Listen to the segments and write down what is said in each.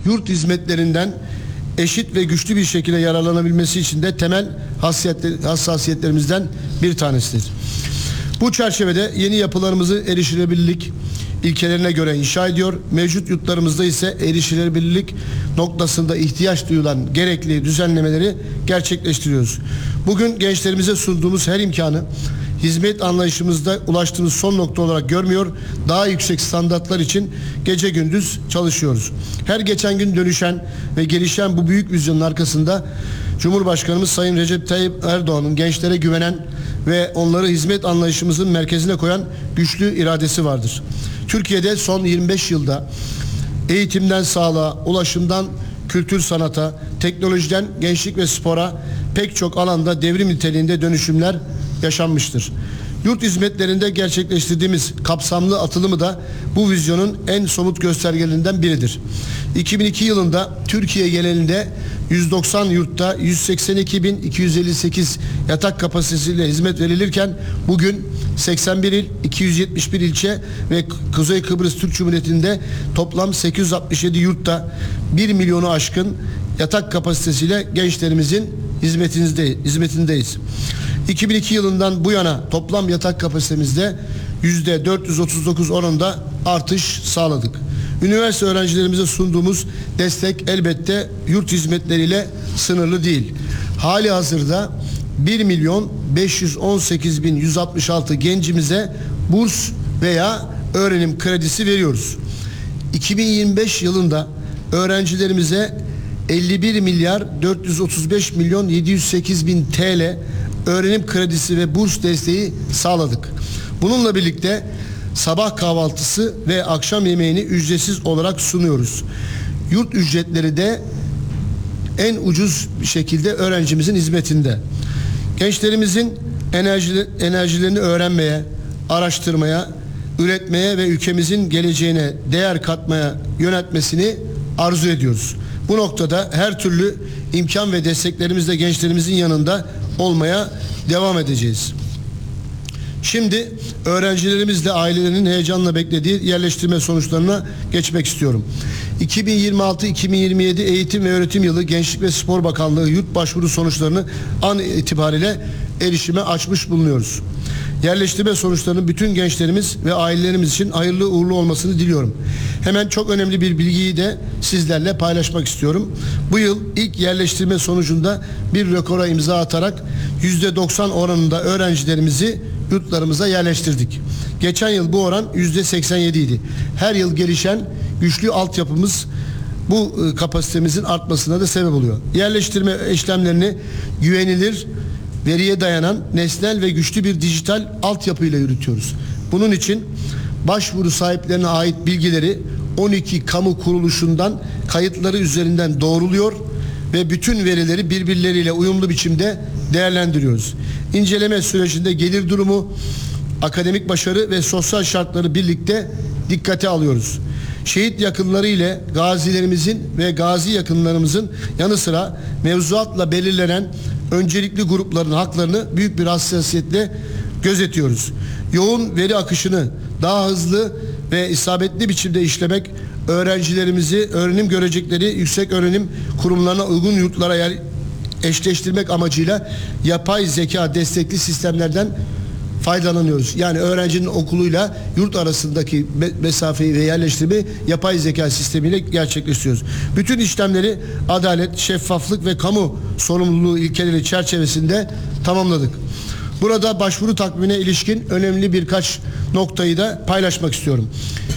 yurt hizmetlerinden eşit ve güçlü bir şekilde yararlanabilmesi için de temel hassasiyetlerimizden bir tanesidir. Bu çerçevede yeni yapılarımızı erişilebilirlik ilkelerine göre inşa ediyor. Mevcut yurtlarımızda ise erişilebilirlik noktasında ihtiyaç duyulan gerekli düzenlemeleri gerçekleştiriyoruz. Bugün gençlerimize sunduğumuz her imkanı hizmet anlayışımızda ulaştığımız son nokta olarak görmüyor, daha yüksek standartlar için gece gündüz çalışıyoruz. Her geçen gün dönüşen ve gelişen bu büyük vizyonun arkasında Cumhurbaşkanımız Sayın Recep Tayyip Erdoğan'ın gençlere güvenen ve onları hizmet anlayışımızın merkezine koyan güçlü iradesi vardır. Türkiye'de son 25 yılda eğitimden sağlığa, ulaşımdan kültür sanata, teknolojiden gençlik ve spora pek çok alanda devrim niteliğinde dönüşümler yaşanmıştır. Yurt hizmetlerinde gerçekleştirdiğimiz kapsamlı atılımı da bu vizyonun en somut göstergelerinden biridir. 2002 yılında Türkiye genelinde 190 yurtta 182.258 yatak kapasitesiyle hizmet verilirken bugün 81 il, 271 ilçe ve Kuzey Kıbrıs Türk Cumhuriyeti'nde toplam 867 yurtta 1 milyonu aşkın yatak kapasitesiyle gençlerimizin hizmetindeyiz. 2002 yılından bu yana toplam yatak kapasitemizde %439 oranında artış sağladık. Üniversite öğrencilerimize sunduğumuz destek elbette yurt hizmetleriyle sınırlı değil. Hali hazırda 1.518.166 gencimize burs veya öğrenim kredisi veriyoruz. 2025 yılında öğrencilerimize 51.435.708.000 TL öğrenim kredisi ve burs desteği sağladık. Bununla birlikte sabah kahvaltısı ve akşam yemeğini ücretsiz olarak sunuyoruz. Yurt ücretleri de en ucuz bir şekilde öğrencimizin hizmetinde. Gençlerimizin enerjilerini öğrenmeye, araştırmaya, üretmeye ve ülkemizin geleceğine değer katmaya yöneltmesini arzu ediyoruz. Bu noktada her türlü imkan ve desteklerimizle gençlerimizin yanında olmaya devam edeceğiz. Şimdi öğrencilerimizle ailelerinin heyecanla beklediği yerleştirme sonuçlarına geçmek istiyorum. 2026-2027 eğitim ve öğretim yılı Gençlik ve Spor Bakanlığı yurt başvuru sonuçlarını an itibariyle erişime açmış bulunuyoruz. Yerleştirme sonuçlarının bütün gençlerimiz ve ailelerimiz için hayırlı uğurlu olmasını diliyorum. Hemen çok önemli bir bilgiyi de sizlerle paylaşmak istiyorum. Bu yıl ilk yerleştirme sonucunda bir rekora imza atarak %90 oranında öğrencilerimizi yurtlarımıza yerleştirdik. Geçen yıl bu oran %87 idi. Her yıl gelişen güçlü altyapımız bu kapasitemizin artmasına da sebep oluyor. Yerleştirme işlemlerini güvenilir, veriye dayanan nesnel ve güçlü bir dijital altyapıyla yürütüyoruz. Bunun için başvuru sahiplerine ait bilgileri 12 kamu kuruluşundan kayıtları üzerinden doğruluyor ve bütün verileri birbirleriyle uyumlu biçimde değerlendiriyoruz. İnceleme sürecinde gelir durumu, akademik başarı ve sosyal şartları birlikte dikkate alıyoruz. Şehit yakınları ile gazilerimizin ve gazi yakınlarımızın yanı sıra mevzuatla belirlenen öncelikli grupların haklarını büyük bir hassasiyetle gözetiyoruz. Yoğun veri akışını daha hızlı ve isabetli biçimde işlemek, öğrencilerimizi öğrenim görecekleri yüksek öğrenim kurumlarına uygun yurtlara eşleştirmek amacıyla yapay zeka destekli sistemlerden faydalanıyoruz. Yani öğrencinin okuluyla yurt arasındaki mesafeyi ve yerleştirmeyi yapay zeka sistemiyle gerçekleştiriyoruz. Bütün işlemleri adalet, şeffaflık ve kamu sorumluluğu ilkeleri çerçevesinde tamamladık. Burada başvuru takvimine ilişkin önemli birkaç noktayı da paylaşmak istiyorum.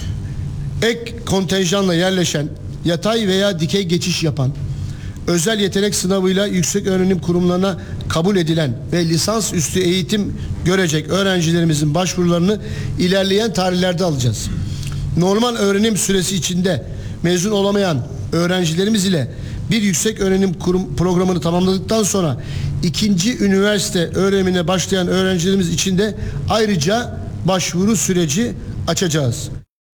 Ek kontenjanla yerleşen, yatay veya dikey geçiş yapan, özel yetenek sınavıyla yüksek öğrenim kurumlarına kabul edilen ve lisans üstü eğitim görecek öğrencilerimizin başvurularını ilerleyen tarihlerde alacağız. Normal öğrenim süresi içinde mezun olamayan öğrencilerimiz ile bir yüksek öğrenim programını tamamladıktan sonra ikinci üniversite öğrenimine başlayan öğrencilerimiz için de ayrıca başvuru süreci açacağız.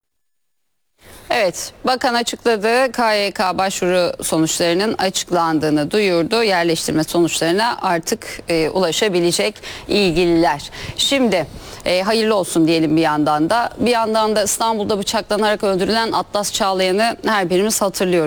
Evet, bakan açıkladı. KYK başvuru sonuçlarının açıklandığını duyurdu. Yerleştirme sonuçlarına artık ulaşabilecek ilgililer. Şimdi hayırlı olsun diyelim bir yandan da. Bir yandan da İstanbul'da bıçaklanarak öldürülen Atlas Çağlayan'ı her birimiz hatırlıyoruz.